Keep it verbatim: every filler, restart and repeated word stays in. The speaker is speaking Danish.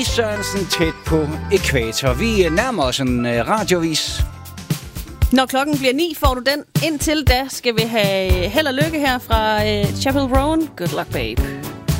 Sørensen tæt på ækvator. Vi nærmer os en uh, radiovis. Når klokken bliver ni, får du den. Indtil da skal vi have held og lykke her fra uh, Chapel Roan. Good luck, babe.